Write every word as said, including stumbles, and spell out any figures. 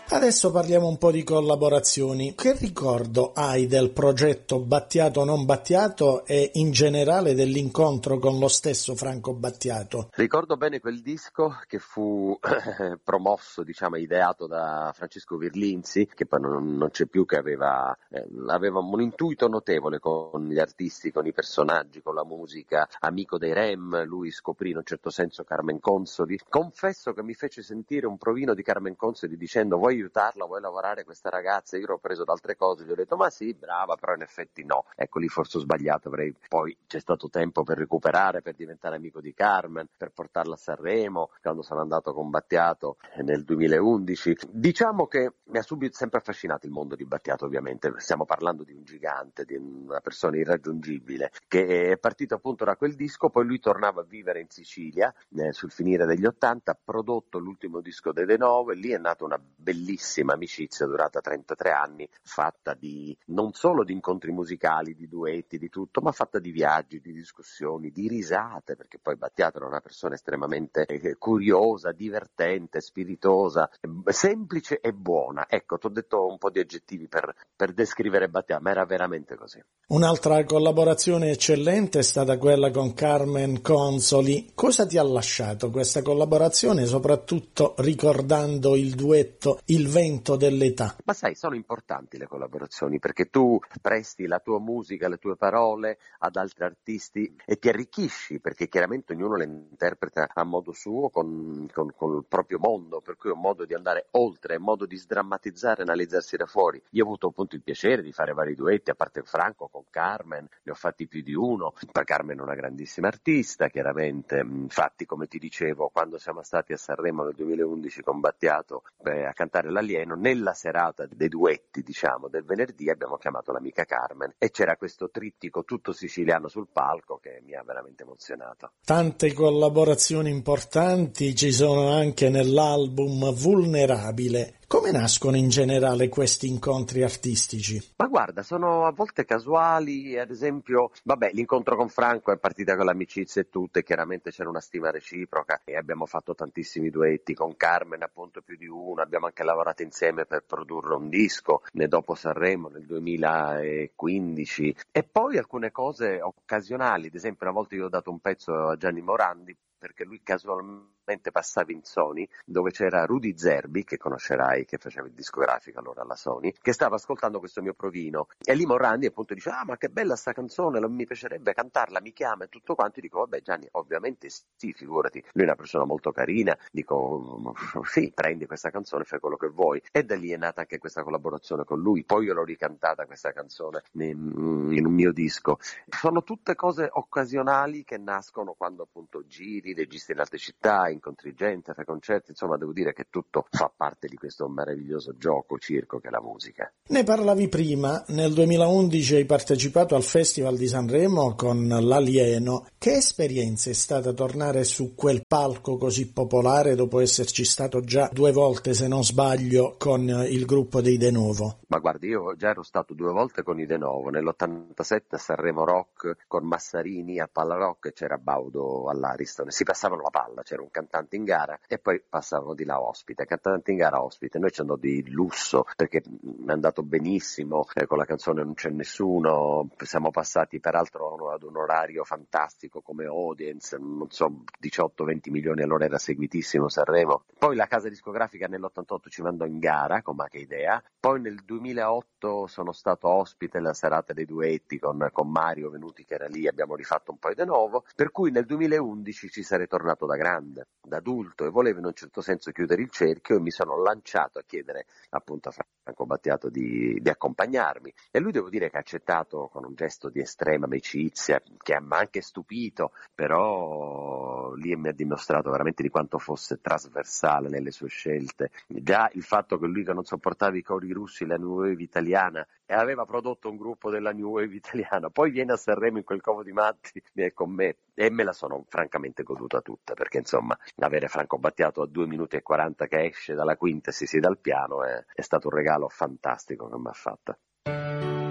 Adesso parliamo un po' di collaborazioni. Che ricordo hai del progetto Battiato non Battiato e in generale dell'incontro con lo stesso Franco Battiato? Ricordo bene quel disco che fu promosso, diciamo, ideato da Francesco Virlinzi, che poi non, non c'è più, che aveva, eh, aveva un intuito notevole con gli artisti, con i personaggi, con la musica, amico dei Rem. Lui scoprì in un certo senso Carmen Consoli. Confesso che mi fece sentire un provino di Carmen Consoli dicendo: vuoi aiutarla, vuoi lavorare questa ragazza? Io ero preso da altre cose, gli ho detto ma sì, brava, però in effetti no. Ecco, lì forse ho sbagliato, avrei... poi c'è stato tempo per recuperare, per diventare amico di Carmen, per portarla a Sanremo, quando sono andato con Battiato nel duemilaundici. Diciamo che mi ha subito sempre affascinato il mondo di Battiato, ovviamente. Stiamo parlando di un gigante, di una persona irraggiungibile, che è partito appunto da quel disco. Poi lui tornava a vivere in Sicilia eh, sul finire degli ottanta, ha prodotto l'ultimo disco dei De Novo e lì è nata una bellissima amicizia durata trentatré anni, fatta di non solo di incontri musicali, di duetti, di tutto, ma fatta di viaggi, di discussioni, di risate, perché poi Battiato era una persona estremamente eh, curiosa, divertente, spiritosa, eh, semplice e buona. Ecco, ti ho detto un po' di aggettivi per, per descrivere Battiato, ma era veramente così. Un'altra collaborazione eccellente è stata quella con Carmen Consoli. Cosa ti ha lasciato questa collaborazione, soprattutto ricordando il duetto Il vento dell'età? Ma sai, sono importanti le collaborazioni perché tu presti la tua musica, le tue parole ad altri artisti e ti arricchisci, perché chiaramente ognuno le interpreta a modo suo, con, con, con il proprio mondo, per cui è un modo di andare oltre, è un modo di sdrammatizzare, analizzarsi da fuori. Io ho avuto appunto il piacere di fare vari duetti, a parte Franco, con Carmen, ne ho fatti più di uno. Per Carmen è una grandissima artista, chiaramente. Infatti, come ti dicevo, quando siamo stati a Sanremo nel duemilaundici con Battiato beh, a cantare l'Alieno, nella serata dei duetti, diciamo, del venerdì abbiamo chiamato l'amica Carmen e c'era questo trittico tutto siciliano sul palco che mi ha veramente emozionato. Tante collaborazioni importanti ci sono anche nell'album Vulnerabile. Come nascono in generale questi incontri artistici? Ma guarda, sono a volte casuali, ad esempio, vabbè, l'incontro con Franco è partita con l'amicizia e tutto, e chiaramente c'era una stima reciproca e abbiamo fatto tantissimi duetti, con Carmen appunto più di uno, abbiamo anche lavorato insieme per produrre un disco, né dopo Sanremo nel duemilaquindici, e poi alcune cose occasionali, ad esempio una volta io ho dato un pezzo a Gianni Morandi perché lui casualmente passava in Sony, dove c'era Rudy Zerbi, che conoscerai, che faceva il discografico allora alla Sony, che stava ascoltando questo mio provino, e lì Morandi appunto dice: ah, ma che bella sta canzone, mi piacerebbe cantarla, mi chiama e tutto quanto. Io dico: vabbè Gianni, ovviamente sì, figurati, lui è una persona molto carina, dico sì, prendi questa canzone, fai quello che vuoi. E da lì è nata anche questa collaborazione con lui. Poi io l'ho ricantata questa canzone in, in un mio disco. Sono tutte cose occasionali che nascono quando appunto giri, registi in altre città, incontri gente, fai concerti, insomma devo dire che tutto fa parte di questo meraviglioso gioco, circo che è la musica. Ne parlavi prima, nel duemilaundici hai partecipato al Festival di Sanremo con l'Alieno. Che esperienza è stata tornare su quel palco così popolare dopo esserci stato già due volte, se non sbaglio, con il gruppo dei De Novo? Ma guardi, io già ero stato due volte con i De Novo, nell'ottantasette a Sanremo Rock con Massarini a Palla Rock e c'era Baudo all'Ariston, si passavano la palla, c'era un cantante in gara e poi passavano di là ospite, cantante in gara ospite. Noi ci andiamo di lusso perché è andato benissimo, eh, con la canzone Non c'è nessuno, siamo passati peraltro ad un orario fantastico come audience, non so, diciotto venti milioni, allora era seguitissimo Sanremo. Poi la casa discografica nell'ottantotto ci mandò in gara con Ma che idea, poi nel duemilaotto sono stato ospite alla serata dei duetti con, con Mario Venuti che era lì, abbiamo rifatto un po' di nuovo, per cui nel duemilaundici ci sarei tornato da grande, da adulto, e volevo in un certo senso chiudere il cerchio e mi sono lanciato a chiedere appunto a Franco Battiato di, di accompagnarmi, e lui devo dire che ha accettato con un gesto di estrema amicizia che mi ha anche stupito, però lì mi ha dimostrato veramente di quanto fosse trasversale nelle sue scelte. Già il fatto che lui, che non sopportava i cori russi, la New Wave italiana, e aveva prodotto un gruppo della New Wave italiana, poi viene a Sanremo in quel covo di matti e con me, e me la sono francamente goduta tutta, perché insomma avere Franco Battiato a due minuti e quaranta che esce dalla quinta e si siede al piano è, è stato un regalo fantastico che mi ha fatto.